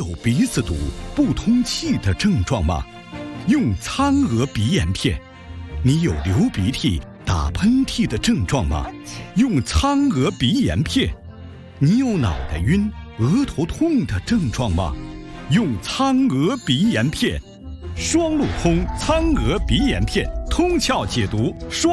有鼻子堵、不通气的症状吗？用苍鹅鼻炎片。你有流鼻涕、打喷嚏的症状吗？用苍鹅鼻炎片。你有脑袋晕、额头痛的症状吗？用苍鹅鼻炎片。双路通苍鹅鼻炎片，通窍解毒。